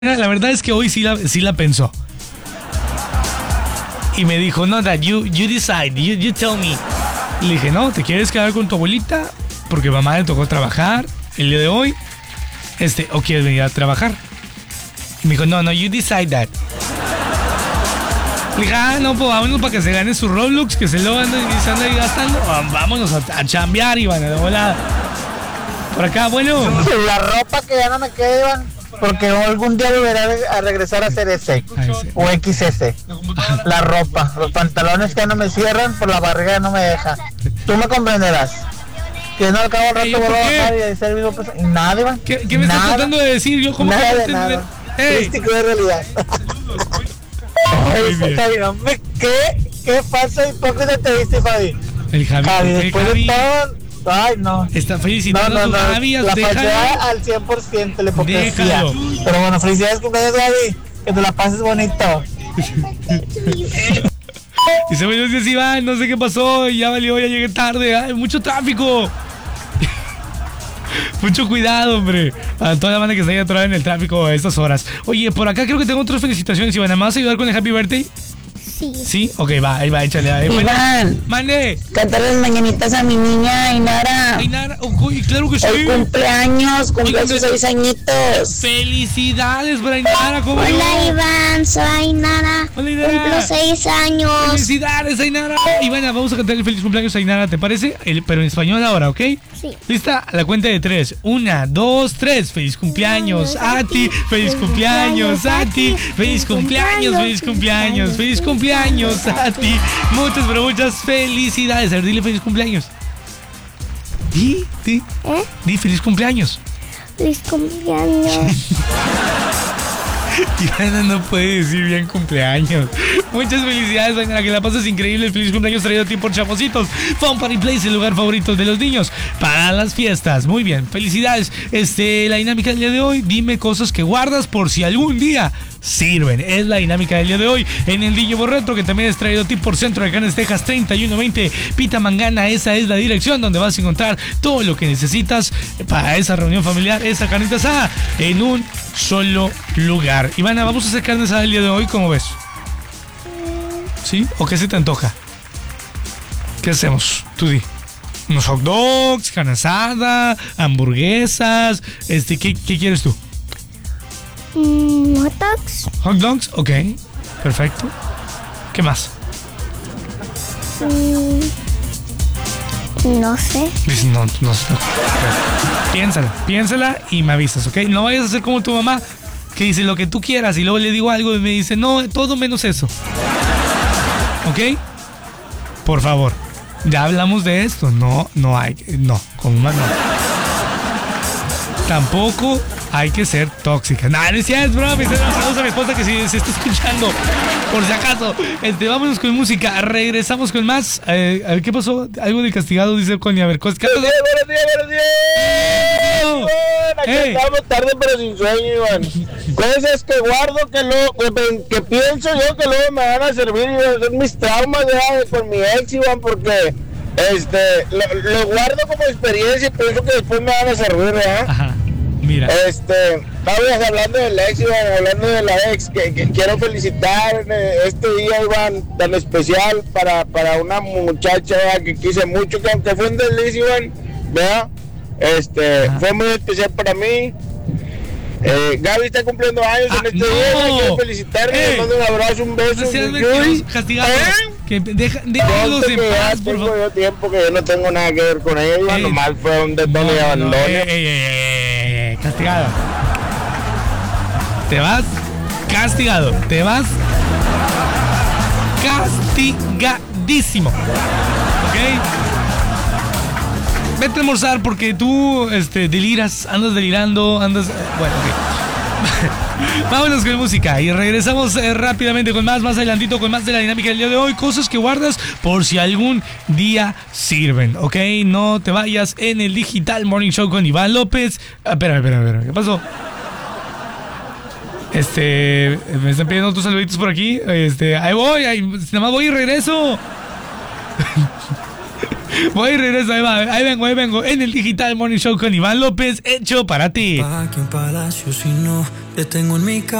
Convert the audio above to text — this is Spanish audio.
La verdad es que hoy sí la pensó. Y me dijo, no, that you decide, you tell me. Le dije, no, ¿te quieres quedar con tu abuelita? Porque mamá le tocó trabajar el día de hoy. ¿O quieres venir a trabajar? Y me dijo, no, you decide that. Le dije, no, pues vámonos para que se gane su Roblox, que se lo anda ahí gastando. Vámonos a chambear, Iván, de volada. Por acá, bueno. La ropa que ya no me queda, Iván, porque algún día volveré a regresar a hacer S o XS. La ropa, los pantalones que ya no me cierran, por la barriga no me deja. Tú me comprenderás. Que no al cabo al rato vuelvo a bajar y a decir el mismo peso. Y nada, Iván. ¿Qué me estás tratando de decir? Yo como nada de nada. Místico de realidad. ¿Qué falso hipócrita te viste, Fabi? El Javi, después de todo. Ay, no. Está felicitando a tu Javi. La falsedad al 100%, la hipocresía. Pero bueno, felicidades, cumpleaños, Gaby. Que te la pases bonito. Y se me dice, Iván, no sé qué pasó. Ya valió, ya llegué tarde. Hay mucho tráfico. Mucho cuidado, hombre. A toda la banda que se haya atorado en el tráfico a estas horas. Oye, por acá creo que tengo otras felicitaciones, Iván. ¿Me vas a ayudar con el Happy Birthday? Sí. ¿Sí? Ok, ahí va, échale. Iván, mande. Cantar las mañanitas a mi niña Ainara. Ainara, claro que sí. Hoy cumpleaños, cumple sus 6 añitos. Felicidades para Ainara. ¿Cómo Hola, Iván, soy Ainara. Hola, Ainara. Cumplo 6 años. Felicidades, Ainara. Iván, vamos a cantar el feliz cumpleaños a Ainara, ¿te parece? Pero en español ahora, ¿ok? Sí. ¿Lista? A la cuenta de 3. 1, 2, 3. Feliz cumpleaños a ti. Feliz cumpleaños a ti. Feliz cumpleaños, feliz cumpleaños, feliz cumpleaños a ti. Muchas, pero muchas felicidades. A ver, dile feliz cumpleaños. Di feliz cumpleaños. Feliz cumpleaños. Ivana no puede decir bien cumpleaños. Muchas felicidades, Ainara, que la pases increíble. El feliz cumpleaños traído a ti por Chapositos Fun Party Place, el lugar favorito de los niños para las fiestas. Muy bien, felicidades. La dinámica del día de hoy, dime cosas que guardas por si algún día sirven. Es la dinámica del día de hoy en el DJ Retro, que también es traído a ti por Centro de Carnes Texas 3120 Pita Mangana. Esa es la dirección donde vas a encontrar todo lo que necesitas para esa reunión familiar, esa carnita asada en un solo lugar. Ivana, vamos a hacer carne asada el día de hoy, ¿cómo ves? ¿Sí? ¿O qué se te antoja? ¿Qué hacemos? Tú di. Unos hot dogs, carne asada, hamburguesas. ¿Qué quieres tú? Hot dogs. Hot dogs, ok. Perfecto. ¿Qué más? No sé. No. Piénsala y me avisas, ¿ok? No vayas a hacer como tu mamá, que dice lo que tú quieras y luego le digo algo y me dice, no, todo menos eso. ¿Ok? Por favor. Ya hablamos de esto. No, con mamá no. Tampoco hay que ser tóxica. No es cierto, bro. Saludos a mi esposa que si se está escuchando, por si acaso. Vámonos con música. Regresamos con más. A ver, ¿qué pasó? Algo de castigado, dice Connie. A ver, ¿qué pasó? Buenos días. Aquí estamos tarde pero sin sueño, Iván. Cosas que guardo que pienso yo que luego me van a servir, y son mis traumas ya con mi ex, Iván, porque lo guardo como experiencia y pienso que después me van a servir, ¿verdad? Ajá. Mira. Estábamos hablando del ex, Iván, hablando de la ex, que quiero felicitar este día, Iván, tan especial para una muchacha, ¿verdad?, que quise mucho, que aunque fue un desliz, Iván, ¿verdad? Fue muy especial para mí. Gaby está cumpliendo años en este día, quiero felicitarle, le mando un abrazo, un beso. Castigado. Que déjalos en paz, por favor. Yo tiempo que yo no tengo nada que ver con ella, nomás fue un detón y abandono. Castigado. Te vas castigado. Te vas castigadísimo. ¿Ok? Vete a almorzar porque tú deliras, andas delirando, Bueno, ok. Vámonos con música y regresamos rápidamente con más adelantito, con más de la dinámica del día de hoy. Cosas que guardas por si algún día sirven, ¿ok? No te vayas en el Digital Morning Show con Iván López. Espera, ¿qué pasó? Me están pidiendo otros saluditos por aquí. Ahí voy, nada más voy y regreso. Voy y regreso, ahí vengo. En el Digital Morning Show con Iván López, hecho para ti. Aquí en Palacio, si no te tengo en mi casa.